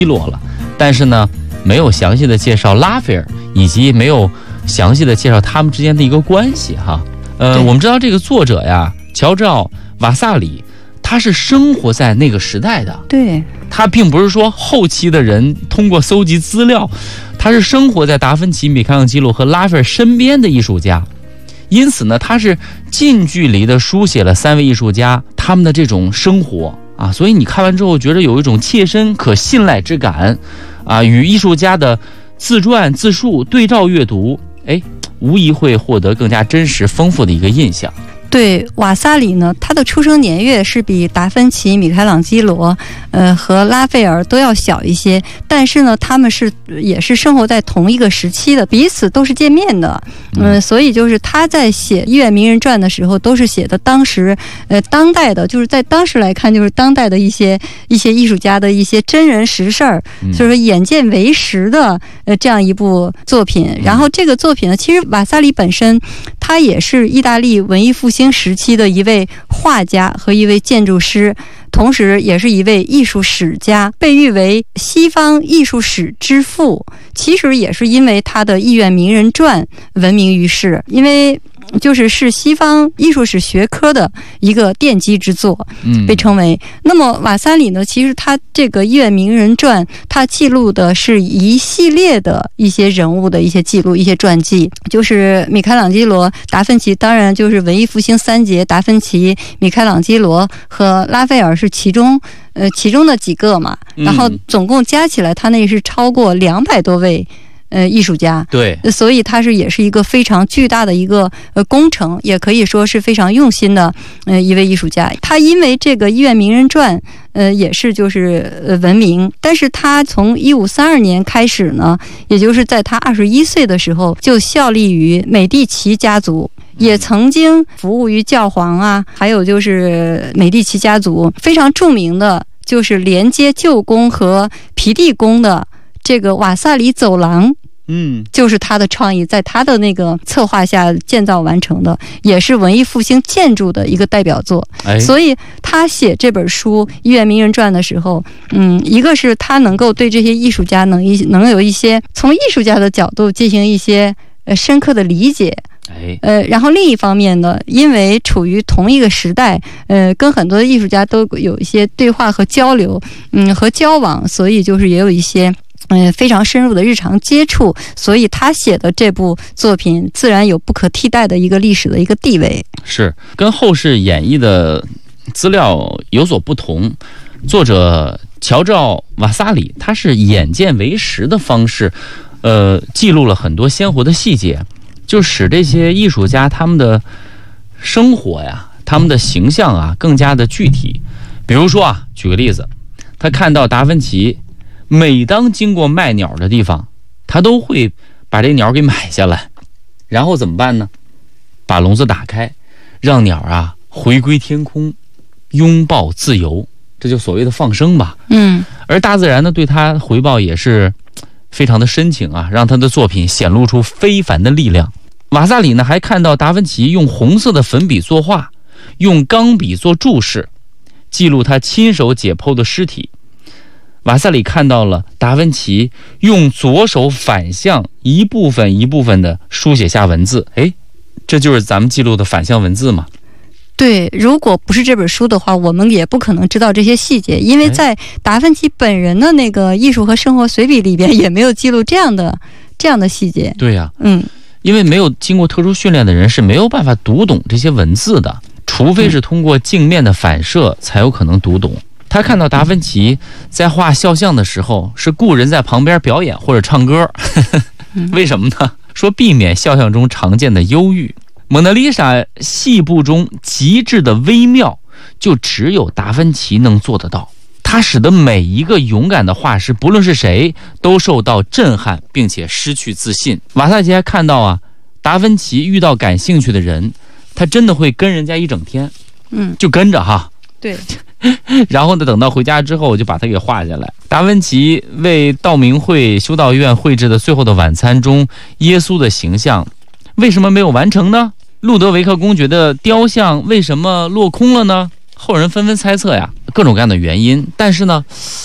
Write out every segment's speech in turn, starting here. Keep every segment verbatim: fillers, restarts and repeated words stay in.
基罗了，但是呢，没有详细的介绍拉斐尔，以及没有详细的介绍他们之间的一个关系哈。呃，我们知道这个作者呀，乔治奥瓦萨里，他是生活在那个时代的， 对， 他并不是说后期的人通过搜集资料，他是生活在达芬奇、米开朗基罗和拉斐尔身边的艺术家，因此呢，他是近距离的书写了三位艺术家他们的这种生活啊，所以你看完之后觉得有一种切身可信赖之感啊，与艺术家的自传自述对照阅读，哎，无疑会获得更加真实丰富的一个印象。 对，瓦萨里呢，他的出生年月是比达芬奇、米开朗基罗，呃和拉斐尔都要小一些，但是呢，他们是也是生活在同一个时期的，彼此都是见面的，嗯、呃，所以就是他在写医院名人传的时候，都是写的当时，呃，当代的，就是在当时来看，就是当代的一些一些艺术家的一些真人实事儿，所以说眼见为实的，呃，这样一部作品。然后这个作品呢，其实瓦萨里本身，他也是意大利文艺复兴时期的一位画家和一位建筑师，同时也是一位艺术史家，被誉为西方艺术史之父。其实也是因为他的《艺苑名人传》闻名于世，因为就是是西方艺术史学科的一个奠基之作，被称为。嗯、那么瓦萨里呢，其实他这个《艺苑名人传》，他记录的是一系列的一些人物的一些记录、一些传记，就是米开朗基罗、达芬奇，当然就是文艺复兴三杰，达芬奇、米开朗基罗和拉斐尔是其中。呃，其中的几个嘛，然后总共加起来，他那是超过两百多位呃艺术家， 对， 所以他是也是一个非常巨大的一个呃工程，也可以说是非常用心的呃一位艺术家。他因为这个《医院名人传》呃也是就是呃闻名，但是他从一五三二年开始呢，也就是在他二十一岁的时候，就效力于美第奇家族。也曾经服务于教皇啊，还有就是美第奇家族非常著名的，就是连接旧宫和皮蒂宫的这个瓦萨里走廊，嗯，就是他的创意，在他的那个策划下建造完成的，也是文艺复兴建筑的一个代表作。哎、所以他写这本书《医院名人传》的时候，嗯，一个是他能够对这些艺术家能一能有一些从艺术家的角度进行一些呃深刻的理解。呃，然后另一方面呢，因为处于同一个时代，呃，跟很多艺术家都有一些对话和交流，嗯，和交往，所以就是也有一些，呃，非常深入的日常接触，所以他写的这部作品自然有不可替代的一个历史的一个地位。 是跟后世演绎的资料有所不同，作者乔治奥瓦萨里他是眼见为实的方式，呃，记录了很多鲜活的细节。就使这些艺术家他们的生活呀，他们的形象啊更加的具体。比如说啊，举个例子，他看到达芬奇每当经过卖鸟的地方，他都会把这鸟给买下来，然后怎么办呢？把笼子打开，让鸟啊回归天空，拥抱自由，这就所谓的放生吧。嗯，而大自然呢对他回报也是非常的深情啊，让他的作品显露出非凡的力量。瓦萨里呢还看到达芬奇用红色的粉笔作画，用钢笔做注释，记录他亲手解剖的尸体。瓦萨里看到了达芬奇用左手反向一部分一部分的书写下文字，诶，这就是咱们记录的反向文字嘛。 对，如果不是这本书的话，我们也不可能知道这些细节，因为在达芬奇本人的那个艺术和生活随笔里边也没有记录这样的这样的细节。 对呀、啊，嗯，因为没有经过特殊训练的人是没有办法读懂这些文字的，除非是通过镜面的反射才有可能读懂。他看到达芬奇在画肖像的时候是雇人在旁边表演或者唱歌，为什么呢？说避免肖像中常见的忧郁。蒙娜丽莎细部中极致的微妙，就只有达芬奇能做得到。他使得每一个勇敢的画师，不论是谁，都受到震撼，并且失去自信。瓦萨奇还看到啊，达芬奇遇到感兴趣的人，他真的会跟人家一整天，嗯，就跟着哈。 对。 然后呢，等到回家之后，我就把它给画下来。达芬奇为道明会修道院绘制的《最后的晚餐》中耶稣的形象，为什么没有完成呢？路德维克公爵的雕像为什么落空了呢？后人纷纷猜测呀，各种各样的原因。但是呢，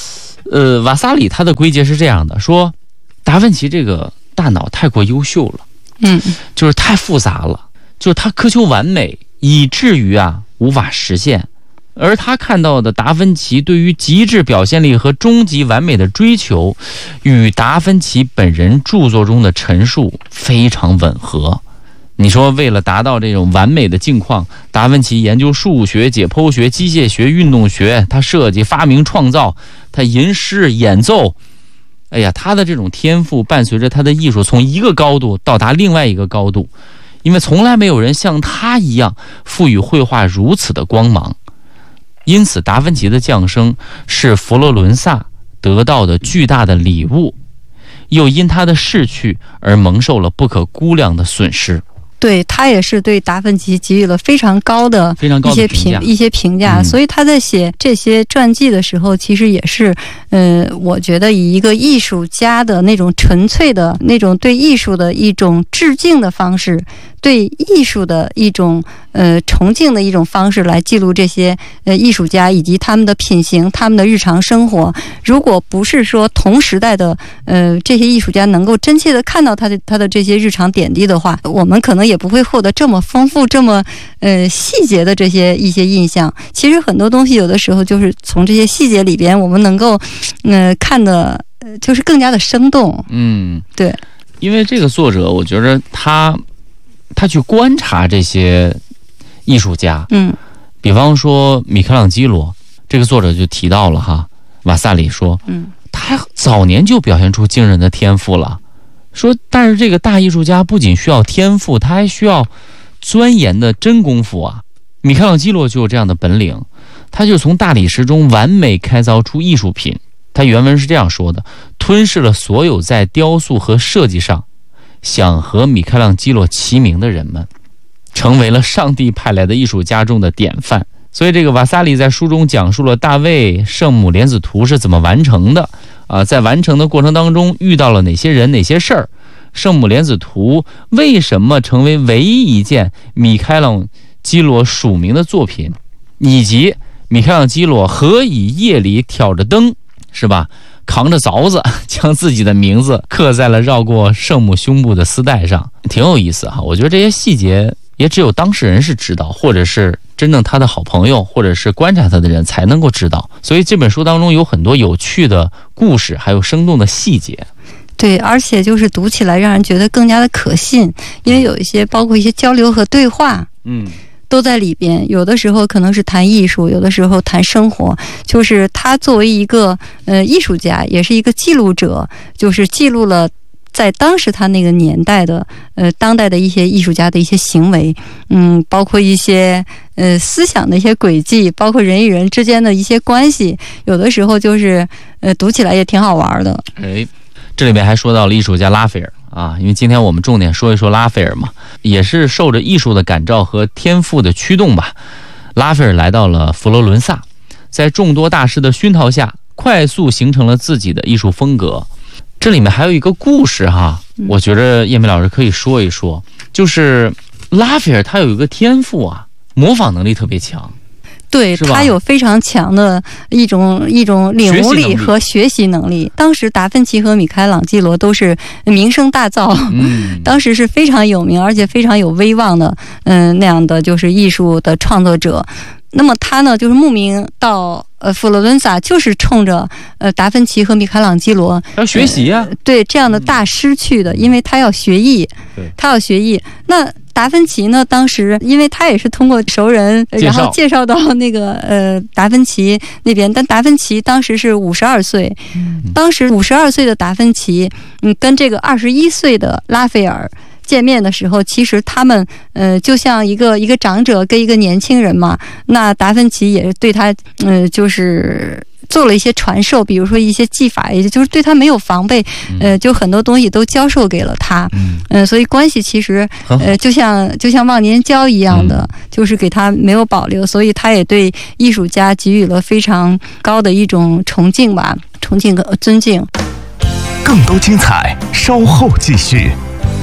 呃，瓦萨里他的归结是这样的，说达芬奇这个大脑太过优秀了， 嗯， 就是太复杂了，就是他苛求完美，以至于啊无法实现。而他看到的达芬奇对于极致表现力和终极完美的追求，与达芬奇本人著作中的陈述非常吻合。你说为了达到这种完美的境况，达芬奇研究数学、解剖学、机械学、运动学，他设计、发明、创造，他吟诗、演奏。哎呀，他的这种天赋伴随着他的艺术从一个高度到达另外一个高度，因为从来没有人像他一样赋予绘画如此的光芒。因此达芬奇的降生是佛罗伦萨得到的巨大的礼物，又因他的逝去而蒙受了不可估量的损失。 对，他也是对达芬奇给予了非常高的非常高一些的评价评一些评价、 嗯、 所以他在写这些传记的时候，其实也是，呃，我觉得以一个艺术家的那种纯粹的那种对艺术的一种致敬的方式，对艺术的一种呃崇敬的一种方式来记录这些呃艺术家以及他们的品行、他们的日常生活。如果不是说同时代的呃这些艺术家能够真切的看到他的他的这些日常点滴的话，我们可能也不会获得这么丰富、这么呃细节的这些一些印象。其实很多东西有的时候就是从这些细节里边，我们能够呃看的呃就是更加的生动。 嗯， 对， 因为这个作者，我觉得他他去观察这些艺术家， 嗯， 比方说米开朗基罗，这个作者就提到了哈，瓦萨里说， 嗯， 他早年就表现出惊人的天赋了。说，但是这个大艺术家不仅需要天赋，他还需要钻研的真功夫啊。米开朗基罗就有这样的本领，他就从大理石中完美开凿出艺术品。他原文是这样说的：吞噬了所有在雕塑和设计上想和米开朗基罗齐名的人们，成为了上帝派来的艺术家中的典范。所以这个瓦萨里在书中讲述了大卫圣母莲子图是怎么完成的啊，在完成的过程当中遇到了哪些人哪些事儿，圣母莲子图为什么成为唯一一件米开朗基罗署名的作品，以及米开朗基罗何以夜里挑着灯，是吧，扛着凿子将自己的名字刻在了绕过圣母胸部的丝带上，挺有意思哈。我觉得这些细节也只有当事人是知道，或者是真正他的好朋友，或者是观察他的人才能够知道。所以这本书当中有很多有趣的故事，还有生动的细节。 对，而且就是读起来让人觉得更加的可信，因为有一些包括一些交流和对话， 嗯， 都在里边。有的时候可能是谈艺术，有的时候谈生活。就是他作为一个呃艺术家，也是一个记录者，就是记录了在当时他那个年代的呃当代的一些艺术家的一些行为，嗯，包括一些呃思想的一些轨迹，包括人与人之间的一些关系，有的时候就是呃读起来也挺好玩的。 哎，这里面还说到了艺术家拉斐尔啊，因为今天我们重点说一说拉斐尔嘛，也是受着艺术的感召和天赋的驱动吧。拉斐尔来到了佛罗伦萨，在众多大师的熏陶下，快速形成了自己的艺术风格。这里面还有一个故事哈，我觉得叶梅老师可以说一说，就是拉斐尔他有一个天赋啊，模仿能力特别强。 对，他有非常强的一种一种领悟力和学习能力。当时达芬奇和米开朗基罗都是名声大噪，嗯，当时是非常有名而且非常有威望的，嗯、呃，那样的就是艺术的创作者。那么他呢，就是慕名到呃佛罗伦萨，就是冲着呃达芬奇和米开朗基罗要学习啊、呃， 对这样的大师去的，因为他要学艺，他要学艺。那达芬奇呢，当时因为他也是通过熟人，然后介绍到那个呃达芬奇那边，但达芬奇当时是五十二岁，当时五十二岁的达芬奇，嗯，跟这个二十一岁的拉斐尔见面的时候，其实他们呃就像一个一个长者跟一个年轻人嘛。那达芬奇也是对他呃就是做了一些传授，比如说一些技法，也就是对他没有防备，呃，就很多东西都教授给了他。嗯、呃，所以关系其实呃就像就像忘年交一样的，就是给他没有保留，所以他也对艺术家给予了非常高的一种崇敬吧，崇敬和尊敬。 更多精彩，稍后继续。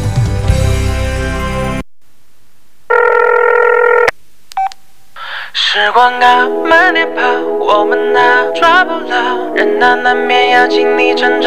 是时光啊，慢点跑，我们啊抓不牢，人啊难免要经历成长。